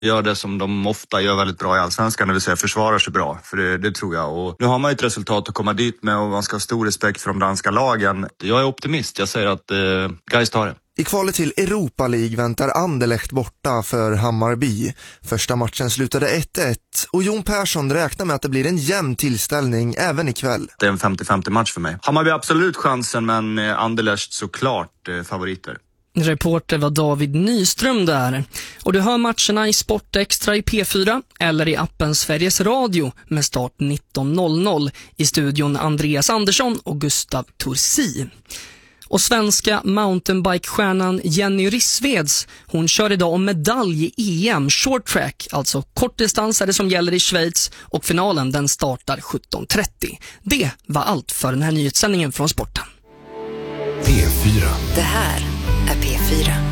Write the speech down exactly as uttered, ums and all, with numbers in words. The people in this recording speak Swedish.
gör det som de ofta gör väldigt bra i Allsvenskan, det vill säga försvarar sig bra, för det, det tror jag. Och nu har man ett resultat att komma dit med och man ska ha stor respekt för de danska lagen. Jag är optimist, jag säger att eh, Gais tar det. I kvalet till Europa League väntar Anderlecht borta för Hammarby. Första matchen slutade ett ett och Jon Persson räknar med att det blir en jämn tillställning även ikväll. Det är en femtio femtio match för mig. Hammarby har absolut chansen, men Anderlecht såklart eh, favoriter. Reporter var David Nyström där. Och du hör matcherna i Sportextra i P fyra eller i appen Sveriges Radio med start nitton noll noll. I studion Andreas Andersson och Gustav Torsi. Och svenska mountainbike-stjärnan Jenny Rissveds, hon kör idag om medalj i E M short track, alltså kortdistans är det som gäller i Schweiz, och finalen den startar sjutton trettio. Det var allt för den här nyhetssändningen från sporten. P fyra. Det här är P fyra.